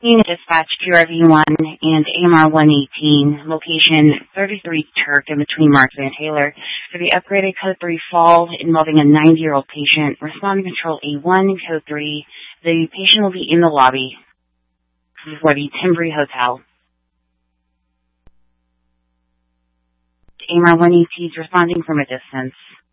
Unit Dispatch QRV1 and AMR 118, location 33 Turk in between Mark Van Taylor, for the upgraded Code 3 fall involving a 90-year-old patient. Responding Control A1 and Code 3. The patient will be in the lobby for the Timbri Hotel. AMR 118 is responding from a distance.